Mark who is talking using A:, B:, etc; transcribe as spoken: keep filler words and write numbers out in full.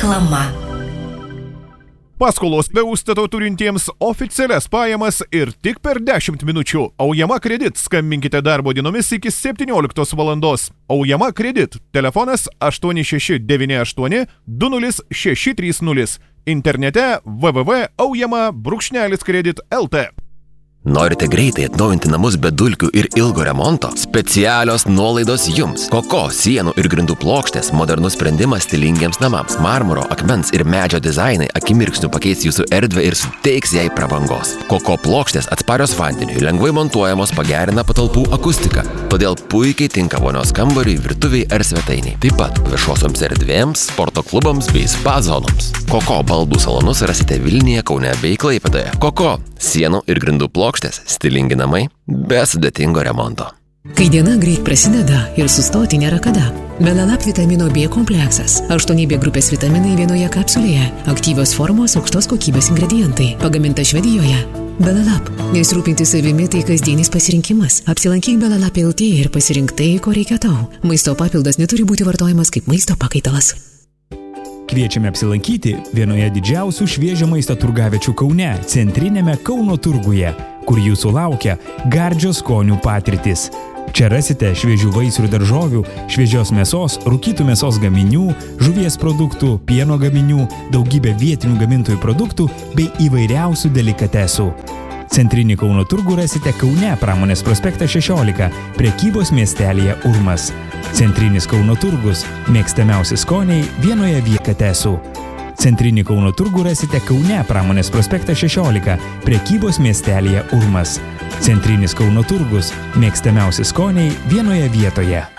A: Reklama.
B: Paskolos be užstato turintiems oficialias pajamas ir tik per dešimt minučių. Aujama Kredit. Skambinkite darbo dienomis iki septynioliktos valandos. Aujama Kredit. Telefonas aštuoni šeši devyni aštuoni du nulis šeši trys nulis. Internete w w w taškas aujama brūkšnelis kredit taškas l t.
C: Norite greitai atnaujinti namus be dulkių ir ilgo remonto? Specialios nuolaidos jums. Koko sienų ir grindų plokštės modernus sprendimas stilingiems namams. Marmuro, akmens ir medžio dizainai akimirksniu pakeis jūsų erdvę ir suteiks jai prabangos. Koko plokštės atsparios vandeniui, lengvai montuojamos, pagerina patalpų akustiką. Todėl puikiai tinka vonios kambariui, virtuviai ar svetainiai. Taip pat viešosioms erdvėms, sporto klubams bei spa zonoms. Koko baldų salonus rasite Vilniuje, Kaune bei Klaipėdoje. Koko sienų ir grindų plokštės, stilingi namai be sudėtingo remonto.
D: Kai diena greit prasideda ir sustoti nėra kada. Belalap vitamino B kompleksas. aštuoni B grupės vitaminai vienoje kapsulėje. Aktyvios formos, aukštos kokybės ingredientai. Pagaminta Švedijoje. Belalap. Nes rūpinti savimi tai kasdienis pasirinkimas. Apsilankyk Belalap L T ir pasirink tai, ko reikia tau. Maisto papildas neturi būti vartojamas kaip maisto pakaitalas.
E: Kviečiame apsilankyti vienoje didžiausių šviežio maisto turgaviečių Kaune, centrinėme Kauno turguje, kur jūsų laukia gardžios skonių patirtis. Čia rasite šviežių vaisių ir daržovių, šviežios mėsos, rūkytų mėsos gaminių, žuvies produktų, pieno gaminių, daugybę vietinių gamintojų produktų bei įvairiausių delikatesų. Centrinį Kauno turgų rasite Kaune, Pramonės prospektas šešiolika, prekybos miestelėje Urmas. Centrinis Kauno turgus, mėgstamiausi skoniai vienoje vietose. Centrinį Kauno turgų rasite Kaune, Pramonės prospektas šešiolika, prekybos miestelėje Urmas. Centrinis Kauno turgus, mėgstamiausi skoniai vienoje vietoje.